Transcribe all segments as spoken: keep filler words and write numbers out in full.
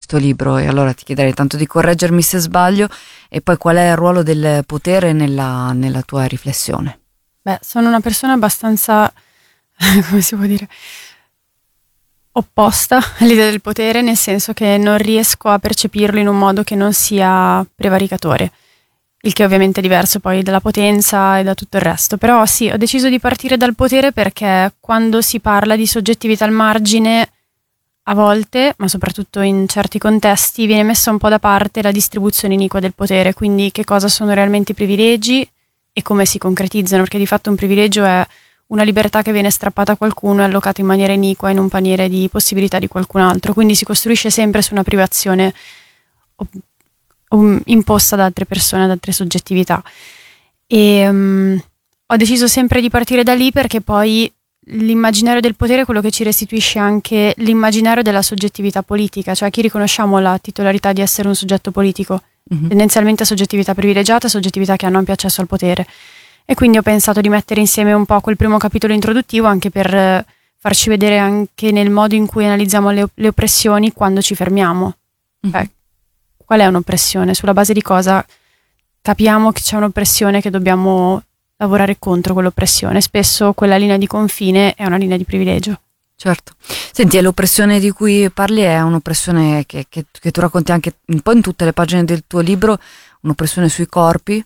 questo libro, e allora ti chiederei tanto di correggermi se sbaglio, e poi qual è il ruolo del potere nella, nella tua riflessione. Beh, sono una persona abbastanza, come si può dire, opposta all'idea del potere, nel senso che non riesco a percepirlo in un modo che non sia prevaricatore, il che ovviamente è diverso poi dalla potenza e da tutto il resto. Però sì, ho deciso di partire dal potere perché quando si parla di soggettività al margine, a volte, ma soprattutto in certi contesti, viene messa un po' da parte la distribuzione iniqua del potere, quindi che cosa sono realmente i privilegi e come si concretizzano, perché di fatto un privilegio è una libertà che viene strappata a qualcuno e allocata in maniera iniqua in un paniere di possibilità di qualcun altro, quindi si costruisce sempre su una privazione um, imposta da altre persone, da altre soggettività. E um, ho deciso sempre di partire da lì perché poi l'immaginario del potere è quello che ci restituisce anche l'immaginario della soggettività politica, cioè a chi riconosciamo la titolarità di essere un soggetto politico, mm-hmm. tendenzialmente soggettività privilegiata, soggettività che hanno ampio accesso al potere. E quindi ho pensato di mettere insieme un po' quel primo capitolo introduttivo anche per eh, farci vedere anche nel modo in cui analizziamo le, le oppressioni quando ci fermiamo. Mm-hmm. Cioè, qual è un'oppressione? Sulla base di cosa capiamo che c'è un'oppressione che dobbiamo lavorare contro quell'oppressione? Spesso quella linea di confine è una linea di privilegio. Certo. Senti, e l'oppressione di cui parli è un'oppressione che, che, che tu racconti anche un po' in tutte le pagine del tuo libro, un'oppressione sui corpi,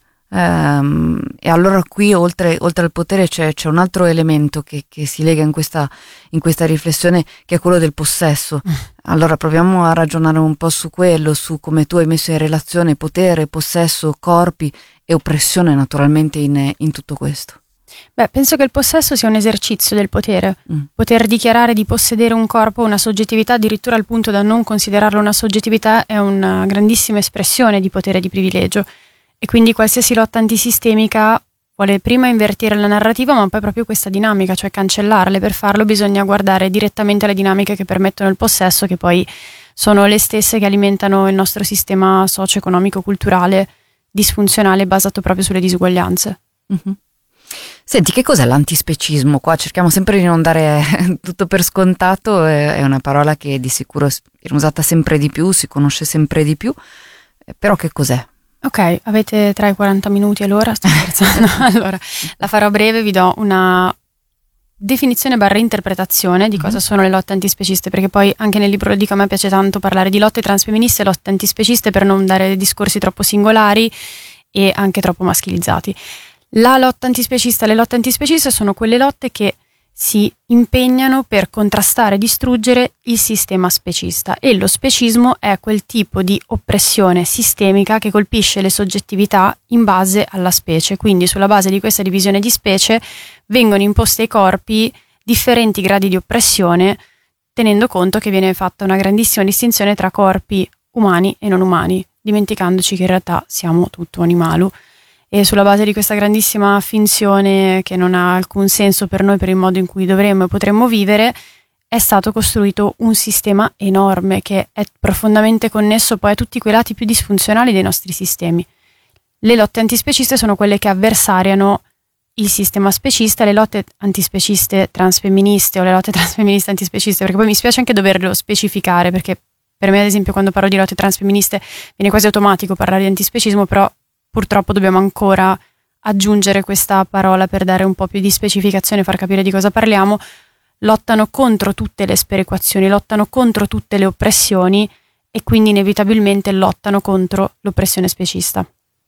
ehm, e allora qui oltre, oltre al potere c'è, c'è un altro elemento che, che si lega in questa, in questa riflessione, che è quello del possesso. Allora proviamo a ragionare un po' su quello, su come tu hai messo in relazione potere, possesso, corpi e oppressione naturalmente in, in tutto questo. Beh, penso che il possesso sia un esercizio del potere. Mm. Poter dichiarare di possedere un corpo, una soggettività, addirittura al punto da non considerarlo una soggettività, è una grandissima espressione di potere e di privilegio. E quindi qualsiasi lotta antisistemica vuole prima invertire la narrativa, ma poi proprio questa dinamica, cioè cancellarle. Per farlo bisogna guardare direttamente alle dinamiche che permettono il possesso, che poi sono le stesse che alimentano il nostro sistema socio-economico-culturale disfunzionale basato proprio sulle disuguaglianze. Mm-hmm. Senti, che cos'è l'antispecismo? Qua cerchiamo sempre di non dare tutto per scontato, è una parola che di sicuro viene usata sempre di più, si conosce sempre di più, però che cos'è? Ok, avete tra i quaranta minuti all'ora? Sto scherzando. Allora, la farò breve, vi do una definizione barra interpretazione di cosa sono le lotte antispeciste, perché poi anche nel libro lo dico, a me piace tanto parlare di lotte transfemministe e lotte antispeciste per non dare discorsi troppo singolari e anche troppo maschilizzati. La lotta antispecista, le lotte antispeciste sono quelle lotte che si impegnano per contrastare e distruggere il sistema specista, e lo specismo è quel tipo di oppressione sistemica che colpisce le soggettività in base alla specie, quindi sulla base di questa divisione di specie vengono imposti ai corpi differenti gradi di oppressione, tenendo conto che viene fatta una grandissima distinzione tra corpi umani e non umani, dimenticandoci che in realtà siamo tutto animalu. E sulla base di questa grandissima finzione che non ha alcun senso per noi, per il modo in cui dovremmo e potremmo vivere, è stato costruito un sistema enorme che è profondamente connesso poi a tutti quei lati più disfunzionali dei nostri sistemi. Le lotte antispeciste sono quelle che avversariano il sistema specista, le lotte antispeciste transfemministe o le lotte transfemministe antispeciste, perché poi mi spiace anche doverlo specificare, perché per me ad esempio quando parlo di lotte transfemministe viene quasi automatico parlare di antispecismo, però purtroppo dobbiamo ancora aggiungere questa parola per dare un po' più di specificazione, far capire di cosa parliamo. Lottano contro tutte le sperequazioni, lottano contro tutte le oppressioni e quindi inevitabilmente lottano contro l'oppressione specista.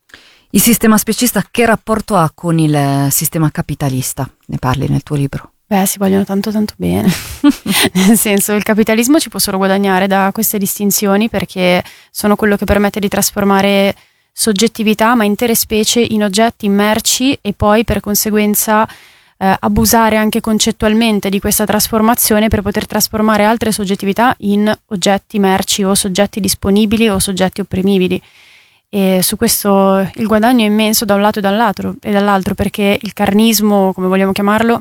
Il sistema specista che rapporto ha con il sistema capitalista? Ne parli nel tuo libro? Beh, si vogliono tanto tanto bene. Nel senso, il capitalismo ci può solo guadagnare da queste distinzioni, perché sono quello che permette di trasformare soggettività, ma intere specie, in oggetti, in merci, e poi per conseguenza eh, abusare anche concettualmente di questa trasformazione per poter trasformare altre soggettività in oggetti, merci o soggetti disponibili o soggetti opprimibili. E su questo il guadagno è immenso da un lato e dall'altro, e dall'altro perché il carnismo, come vogliamo chiamarlo,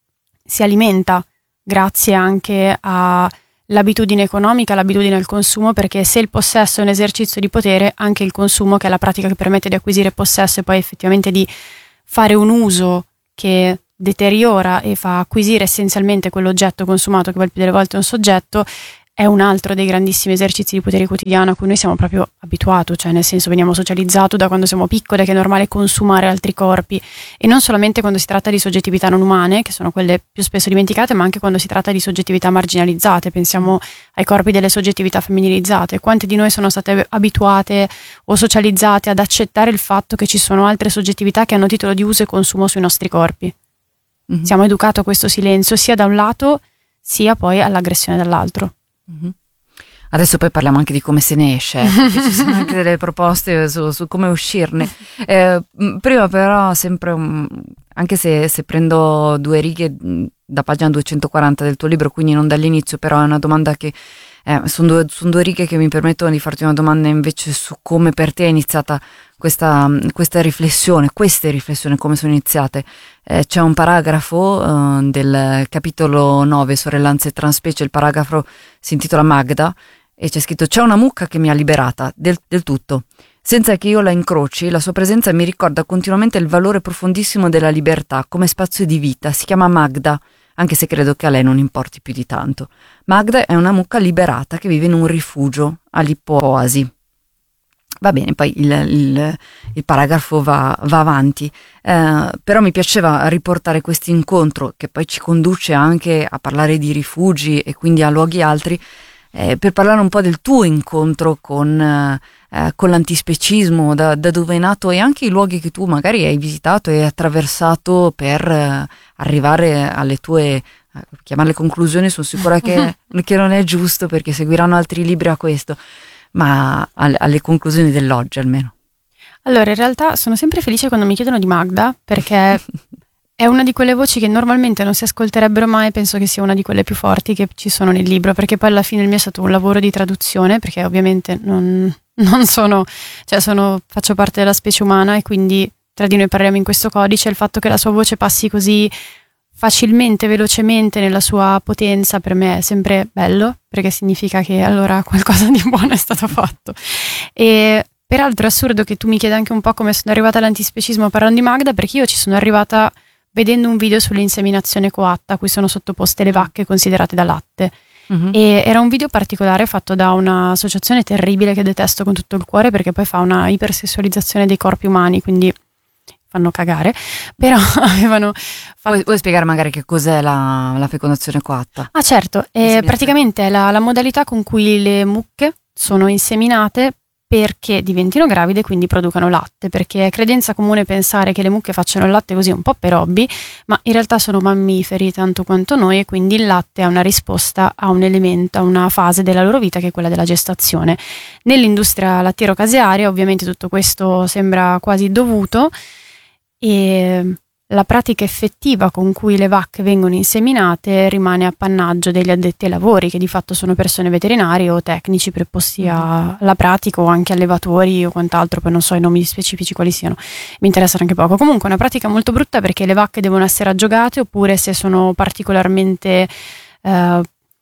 si alimenta grazie anche a l'abitudine economica, l'abitudine al consumo, perché se il possesso è un esercizio di potere, anche il consumo, che è la pratica che permette di acquisire possesso e poi effettivamente di fare un uso che deteriora e fa acquisire essenzialmente quell'oggetto consumato, che poi più delle volte è un soggetto, è un altro dei grandissimi esercizi di potere quotidiano a cui noi siamo proprio abituati, cioè nel senso veniamo socializzato da quando siamo piccole che è normale consumare altri corpi, e non solamente quando si tratta di soggettività non umane, che sono quelle più spesso dimenticate, ma anche quando si tratta di soggettività marginalizzate. Pensiamo ai corpi delle soggettività femminilizzate. Quante di noi sono state abituate o socializzate ad accettare il fatto che ci sono altre soggettività che hanno titolo di uso e consumo sui nostri corpi? Mm-hmm. Siamo educati a questo silenzio sia da un lato sia poi all'aggressione dall'altro. Mm-hmm. Adesso poi parliamo anche di come se ne esce, perché ci sono anche delle proposte su, su come uscirne. Eh, prima però sempre, un, anche se, se prendo due righe da pagina duecentoquaranta del tuo libro, quindi non dall'inizio, però è una domanda che, eh, sono due, son due righe che mi permettono di farti una domanda invece su come per te è iniziata questa, questa riflessione, queste riflessioni, come sono iniziate. Eh, c'è un paragrafo uh, del capitolo nove, sorellanze e transspecie, il paragrafo si intitola Magda, e c'è scritto: c'è una mucca che mi ha liberata del, del tutto. Senza che io la incroci, la sua presenza mi ricorda continuamente il valore profondissimo della libertà come spazio di vita. Si chiama Magda, anche se credo che a lei non importi più di tanto. Magda è una mucca liberata che vive in un rifugio all'Ippoasi. Va bene, poi il, il, il paragrafo va, va avanti, eh, però mi piaceva riportare questo incontro che poi ci conduce anche a parlare di rifugi e quindi a luoghi altri, eh, per parlare un po' del tuo incontro con, eh, con l'antispecismo, da, da dove è nato, e anche i luoghi che tu magari hai visitato e attraversato per eh, arrivare alle tue, eh, chiamarle conclusioni, sono sicura che, che non è giusto, perché seguiranno altri libri a questo, ma alle conclusioni dell'oggi almeno. Allora, in realtà sono sempre felice quando mi chiedono di Magda, perché è una di quelle voci che normalmente non si ascolterebbero mai. Penso che sia una di quelle più forti che ci sono nel libro, perché poi alla fine il mio è stato un lavoro di traduzione, perché ovviamente non, non sono, cioè sono, faccio parte della specie umana, e quindi tra di noi parliamo in questo codice. Il fatto che la sua voce passi così facilmente, velocemente, nella sua potenza, per me è sempre bello, perché significa che allora qualcosa di buono è stato fatto. E peraltro è assurdo che tu mi chieda anche un po' come sono arrivata all'antispecismo parlando di Magda, perché io ci sono arrivata vedendo un video sull'inseminazione coatta a cui sono sottoposte le vacche considerate da latte. Uh-huh. E era un video particolare fatto da un'associazione terribile che detesto con tutto il cuore, perché poi fa una ipersessualizzazione dei corpi umani, quindi fanno cagare, però avevano fatto... Vuoi, vuoi spiegare magari che cos'è la, la fecondazione coatta? Ah certo, eh, praticamente è la, la modalità con cui le mucche sono inseminate perché diventino gravide e quindi producano latte, perché è credenza comune pensare che le mucche facciano il latte così un po' per hobby, ma in realtà sono mammiferi tanto quanto noi, e quindi il latte è una risposta a un elemento, a una fase della loro vita che è quella della gestazione. Nell'industria lattiero-casearia ovviamente tutto questo sembra quasi dovuto, e la pratica effettiva con cui le vacche vengono inseminate rimane appannaggio degli addetti ai lavori, che di fatto sono persone veterinarie o tecnici preposti alla pratica, o anche allevatori o quant'altro, poi non so i nomi specifici quali siano, mi interessano anche poco. Comunque è una pratica molto brutta, perché le vacche devono essere aggiogate, oppure se sono particolarmente eh,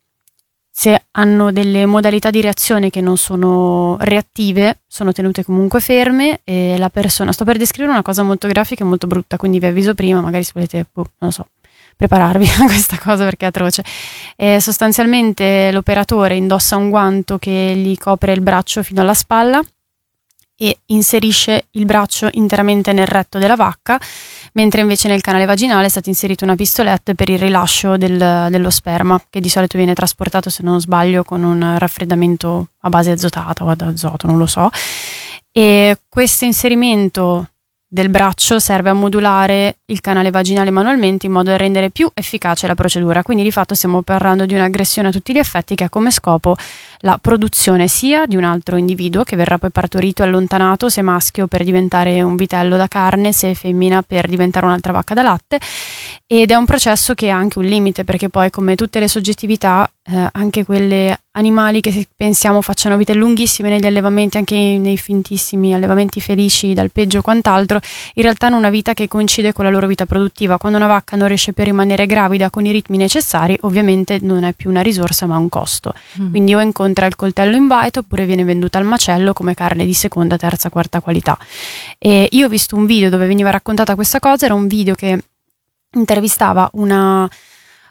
se hanno delle modalità di reazione che non sono reattive, sono tenute comunque ferme, e la persona, sto per descrivere una cosa molto grafica e molto brutta, quindi vi avviso prima, magari se volete, boh, non lo so, prepararvi a questa cosa perché è atroce. E sostanzialmente l'operatore indossa un guanto che gli copre il braccio fino alla spalla e inserisce il braccio interamente nel retto della vacca, mentre invece nel canale vaginale è stata inserita una pistoletta per il rilascio del, dello sperma, che di solito viene trasportato, se non sbaglio, con un raffreddamento a base azotata o ad azoto, non lo so. E questo inserimento del braccio serve a modulare il canale vaginale manualmente in modo da rendere più efficace la procedura. Quindi di fatto stiamo parlando di un'aggressione a tutti gli effetti che ha come scopo la produzione sia di un altro individuo che verrà poi partorito e allontanato, se maschio per diventare un vitello da carne, se femmina per diventare un'altra vacca da latte, ed è un processo che ha anche un limite, perché poi, come tutte le soggettività, eh, anche quelle animali che pensiamo facciano vite lunghissime negli allevamenti, anche nei fintissimi allevamenti felici d'alpeggio o quant'altro, in realtà hanno una vita che coincide con la loro vita produttiva. Quando una vacca non riesce più a rimanere gravida con i ritmi necessari, ovviamente non è più una risorsa ma un costo. Mm. Quindi o incontra il coltello in baita, oppure viene venduta al macello come carne di seconda, terza, quarta qualità. E io ho visto un video dove veniva raccontata questa cosa, era un video che intervistava una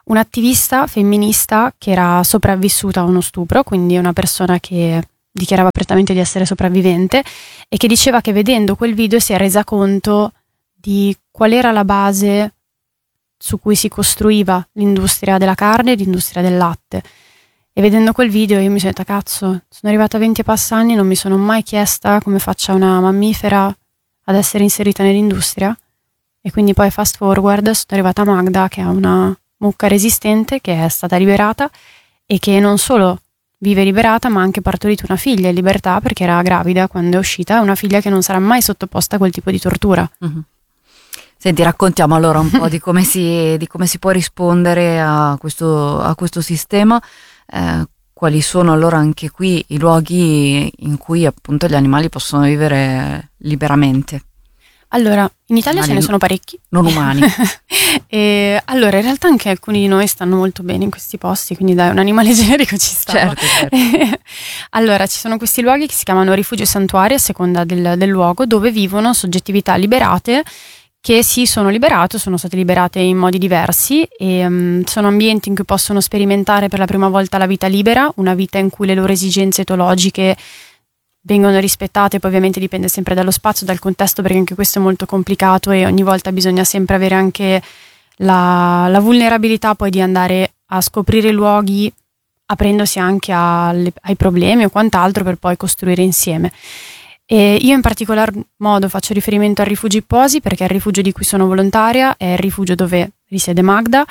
un'attivista femminista che era sopravvissuta a uno stupro, quindi una persona che dichiarava apertamente di essere sopravvivente, e che diceva che vedendo quel video si è resa conto di qual era la base su cui si costruiva l'industria della carne e l'industria del latte. E vedendo quel video io mi sono detta, cazzo, sono arrivata a venti e passa anni, non mi sono mai chiesta come faccia una mammifera ad essere inserita nell'industria. E quindi poi fast forward, sono arrivata a Magda, che è una mucca resistente, che è stata liberata e che non solo vive liberata, ma ha anche partorito una figlia in libertà, perché era gravida quando è uscita, una figlia che non sarà mai sottoposta a quel tipo di tortura. Mm-hmm. Senti, raccontiamo allora un po' di come si, di come si può rispondere a questo, a questo sistema. Eh, quali sono allora anche qui i luoghi in cui appunto gli animali possono vivere liberamente? Allora, in Italia animali ce ne sono parecchi. Non umani. E allora, in realtà anche alcuni di noi stanno molto bene in questi posti, quindi dai, un animale generico ci sta. Certo, certo. Allora, ci sono questi luoghi che si chiamano rifugio e santuari a seconda del, del luogo, dove vivono soggettività liberate che si sono liberate, sono state liberate in modi diversi e um, sono ambienti in cui possono sperimentare per la prima volta la vita libera, una vita in cui le loro esigenze etologiche vengono rispettate. Poi ovviamente dipende sempre dallo spazio, dal contesto, perché anche questo è molto complicato e ogni volta bisogna sempre avere anche la, la vulnerabilità poi di andare a scoprire luoghi aprendosi anche alle, ai problemi o quant'altro per poi costruire insieme. E io in particolar modo faccio riferimento al rifugio Ipposi, perché è il rifugio di cui sono volontaria, è il rifugio dove risiede Magda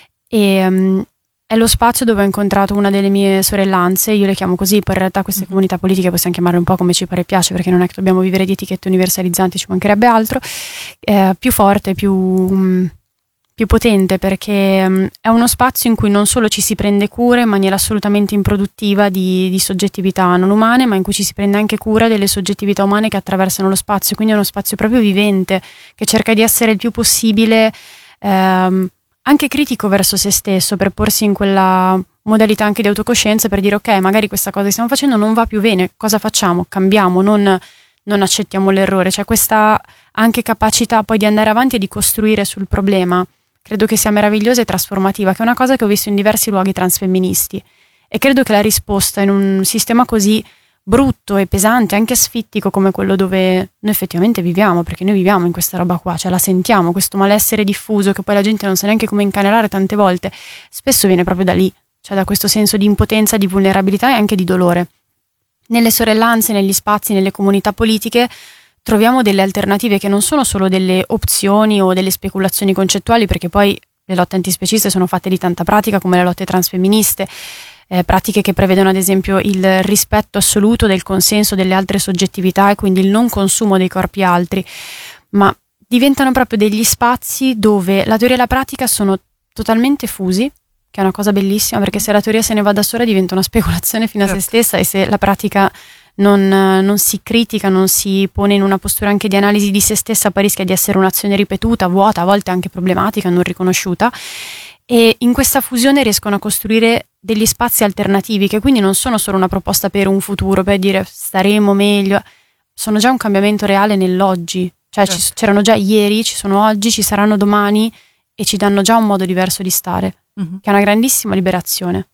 e um, è lo spazio dove ho incontrato una delle mie sorellanze. Io le chiamo così, poi in realtà queste comunità politiche possiamo chiamarle un po' come ci pare e piace, perché non è che dobbiamo vivere di etichette universalizzanti, ci mancherebbe altro. È più forte, più, um, più potente, perché um, è uno spazio in cui non solo ci si prende cura in maniera assolutamente improduttiva di, di soggettività non umane, ma in cui ci si prende anche cura delle soggettività umane che attraversano lo spazio, quindi è uno spazio proprio vivente che cerca di essere il più possibile ehm, anche critico verso se stesso, per porsi in quella modalità anche di autocoscienza, per dire ok, magari questa cosa che stiamo facendo non va più bene, cosa facciamo? Cambiamo, non, non accettiamo l'errore. C'è questa anche capacità poi di andare avanti e di costruire sul problema. Credo che sia meravigliosa e trasformativa, che è una cosa che ho visto in diversi luoghi transfemministi, e credo che la risposta in un sistema così brutto e pesante, anche asfittico come quello dove noi effettivamente viviamo, perché noi viviamo in questa roba qua, cioè la sentiamo, questo malessere diffuso che poi la gente non sa neanche come incanerare tante volte, spesso viene proprio da lì, cioè da questo senso di impotenza, di vulnerabilità e anche di dolore. Nelle sorellanze, negli spazi, nelle comunità politiche troviamo delle alternative che non sono solo delle opzioni o delle speculazioni concettuali, perché poi le lotte antispeciste sono fatte di tanta pratica, come le lotte transfemministe, eh, pratiche che prevedono ad esempio il rispetto assoluto del consenso delle altre soggettività e quindi il non consumo dei corpi altri, ma diventano proprio degli spazi dove la teoria e la pratica sono totalmente fusi, che è una cosa bellissima, perché se la teoria se ne va da sola diventa una speculazione fino a se stessa, e se la pratica Non, non si critica, non si pone in una postura anche di analisi di se stessa, poi rischia di essere un'azione ripetuta, vuota, a volte anche problematica, non riconosciuta, e in questa fusione riescono a costruire degli spazi alternativi che quindi non sono solo una proposta per un futuro, per dire staremo meglio, sono già un cambiamento reale nell'oggi, cioè ci, c'erano già ieri, ci sono oggi, ci saranno domani e ci danno già un modo diverso di stare, mm-hmm. che è una grandissima liberazione.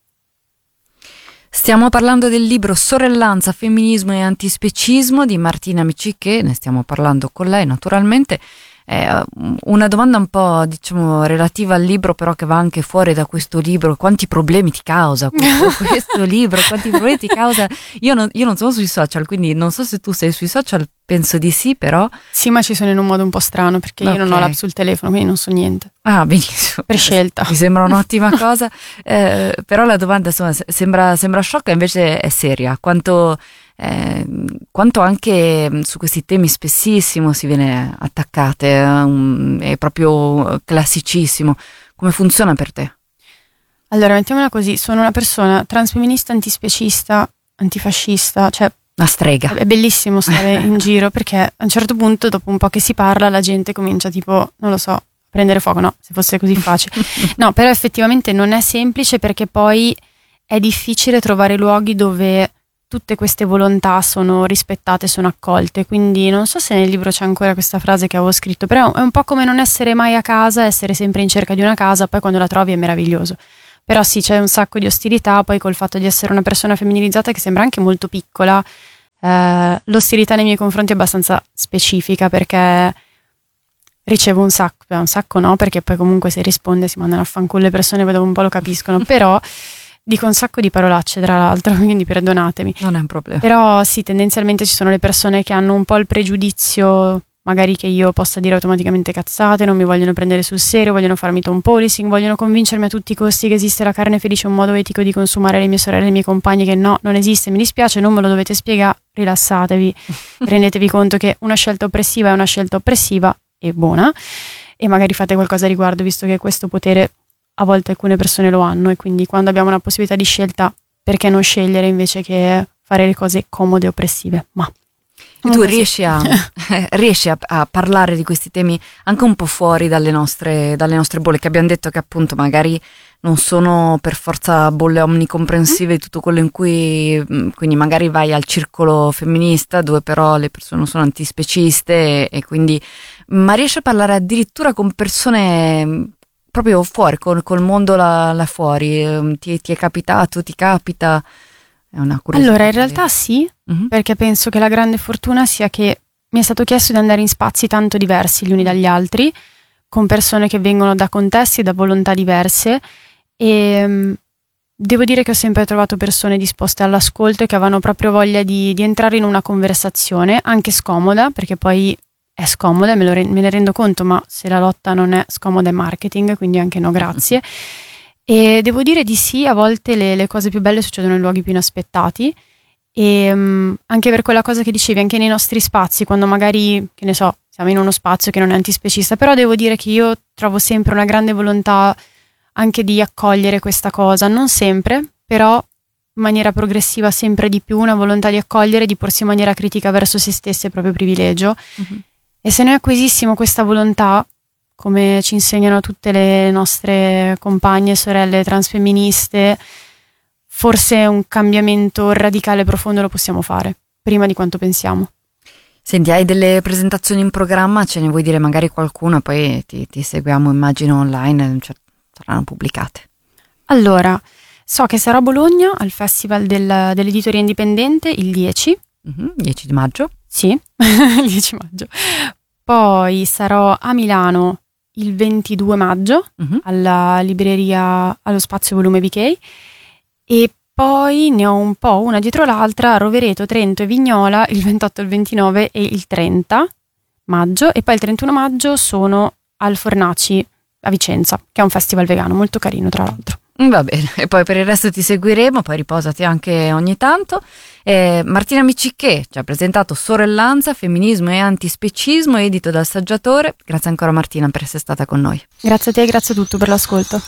Stiamo parlando del libro Sorellanza, femminismo e antispecismo di Martina Micicche, ne stiamo parlando con lei naturalmente. Eh, una domanda un po' diciamo relativa al libro, però che va anche fuori da questo libro: quanti problemi ti causa questo, questo libro? Quanti problemi ti causa? Io non, io non sono sui social, quindi non so se tu sei sui social, penso di sì, però sì, ma ci sono in un modo un po' strano, perché okay. Io non ho l'app sul telefono, quindi non so niente. Ah, benissimo. Per scelta. Mi sembra un'ottima cosa, eh, però la domanda insomma sembra, sembra sciocca, invece è seria. Quanto, eh, quanto anche su questi temi spessissimo si viene attaccate, um, è proprio classicissimo. Come funziona per te? Allora, mettiamola così, sono una persona transfemminista, antispecista, antifascista, cioè una strega. È bellissimo stare in giro, perché a un certo punto, dopo un po' che si parla, la gente comincia tipo, non lo so, prendere fuoco. No, se fosse così facile. No, però effettivamente non è semplice, perché poi è difficile trovare luoghi dove tutte queste volontà sono rispettate, sono accolte. Quindi non so se nel libro c'è ancora questa frase che avevo scritto, però è un po' come non essere mai a casa, essere sempre in cerca di una casa, poi quando la trovi è meraviglioso. Però sì, c'è un sacco di ostilità, poi col fatto di essere una persona femminilizzata che sembra anche molto piccola, eh, l'ostilità nei miei confronti è abbastanza specifica, perché ricevo un sacco, un sacco no, perché poi comunque se risponde si mandano a fanculo le persone, dopo un po' lo capiscono, però dico un sacco di parolacce tra l'altro, quindi perdonatemi. Non è un problema. Però sì, tendenzialmente ci sono le persone che hanno un po' il pregiudizio, magari che io possa dire automaticamente cazzate, non mi vogliono prendere sul serio, vogliono farmi tom policing, vogliono convincermi a tutti i costi che esiste la carne felice, un modo etico di consumare le mie sorelle e i miei compagni, che no, non esiste, mi dispiace, non me lo dovete spiegare, rilassatevi, rendetevi conto che una scelta oppressiva è una scelta oppressiva e buona, e magari fate qualcosa a riguardo, visto che questo potere a volte alcune persone lo hanno, e quindi quando abbiamo una possibilità di scelta, perché non scegliere invece che fare le cose comode e oppressive? Ma tu riesci, a, eh, riesci a, a parlare di questi temi anche un po' fuori dalle nostre, dalle nostre bolle, che abbiamo detto che appunto magari non sono per forza bolle omnicomprensive di tutto quello in cui, quindi magari vai al circolo femminista dove però le persone sono antispeciste e, e quindi, ma riesci a parlare addirittura con persone proprio fuori, col, col mondo là, là fuori, ti, ti è capitato, ti capita? È una curiosità. Allora, in realtà sì, mm-hmm. perché penso che la grande fortuna sia che mi è stato chiesto di andare in spazi tanto diversi gli uni dagli altri, con persone che vengono da contesti e da volontà diverse, e um, devo dire che ho sempre trovato persone disposte all'ascolto e che avevano proprio voglia di, di entrare in una conversazione, anche scomoda, perché poi è scomoda, me, lo re- me ne rendo conto, ma se la lotta non è scomoda è marketing, quindi anche no grazie. E devo dire di sì, a volte le, le cose più belle succedono in luoghi più inaspettati, e um, anche per quella cosa che dicevi, anche nei nostri spazi, quando magari, che ne so, siamo in uno spazio che non è antispecista, però devo dire che io trovo sempre una grande volontà anche di accogliere questa cosa, non sempre, però in maniera progressiva sempre di più, una volontà di accogliere, di porsi in maniera critica verso se stessi è proprio privilegio. Mm-hmm. E se noi acquisissimo questa volontà, come ci insegnano tutte le nostre compagne e sorelle transfemministe, forse un cambiamento radicale e profondo lo possiamo fare, prima di quanto pensiamo. Senti, hai delle presentazioni in programma? Ce ne vuoi dire magari qualcuna? Poi ti, ti seguiamo, immagino, online, cioè, saranno pubblicate. Allora, so che sarò a Bologna al Festival del, dell'Editoria Indipendente il dieci. Mm-hmm, dieci di maggio? Sì, il dieci maggio. Poi sarò a Milano il ventidue maggio, mm-hmm. alla libreria, allo Spazio Volume B K, e poi ne ho un po' una dietro l'altra a Rovereto, Trento e Vignola il ventotto, il ventinove e il trenta maggio, e poi il trentuno maggio sono al Fornaci a Vicenza, che è un festival vegano molto carino tra l'altro. Va bene, e poi per il resto ti seguiremo, poi riposati anche ogni tanto. Eh, Martina Micciché ci ha presentato Sorellanza, femminismo e antispecismo, edito dal Saggiatore. Grazie ancora Martina per essere stata con noi. Grazie a te e grazie a tutti per l'ascolto.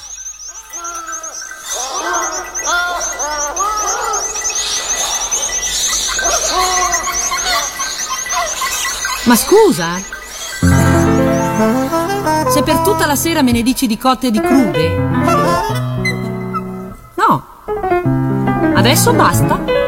Ma scusa, se per tutta la sera me ne dici di cotte e di crude? No, adesso basta.